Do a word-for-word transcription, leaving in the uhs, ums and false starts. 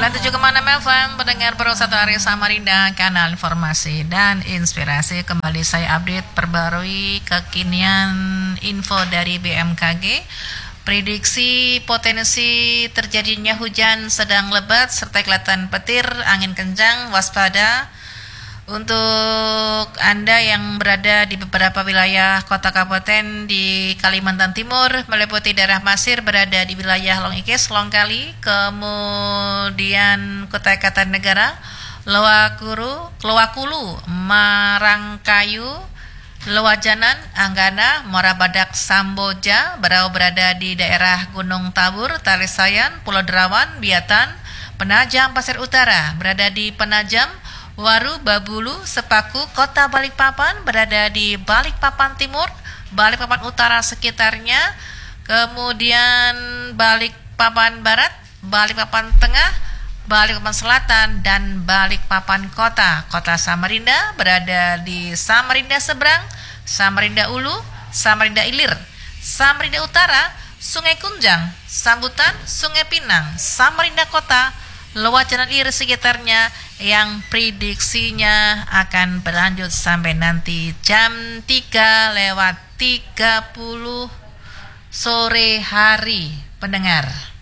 sembilan puluh tujuh koma enam F M, pendengar Pro satu Area Samarinda, kanal informasi dan inspirasi. Kembali saya update perbarui kekinian info dari B M K G. Prediksi potensi terjadinya hujan sedang lebat serta kelihatan petir, angin kencang, waspada. Untuk Anda yang berada di beberapa wilayah kota kabupaten di Kalimantan Timur, meliputi daerah Masir, berada di wilayah Longikes, Longkali, kemudian Kutai Kartanegara, Lowakuru, Lowakulu, Marangkayu, Lowajanan, Anggana, Muara Badak, Samboja, berau berada di daerah Gunung Tabur, Talisayan, Pulau Derawan, Biatan, Penajam, Pasir Utara, berada di Penajam, Waru, Babulu, Sepaku, Kota Balikpapan, berada di Balikpapan Timur, Balikpapan Utara sekitarnya, kemudian Balikpapan Barat, Balikpapan Tengah, Balikpapan Selatan, dan Balikpapan Kota. Kota Samarinda berada di Samarinda Seberang, Samarinda Ulu, Samarinda Ilir, Samarinda Utara, Sungai Kunjang, Sambutan, Sungai Pinang, Samarinda Kota, Lowajanan Ilir sekitarnya, yang prediksinya akan berlanjut sampai nanti jam tiga lewat tiga puluh sore hari, pendengar.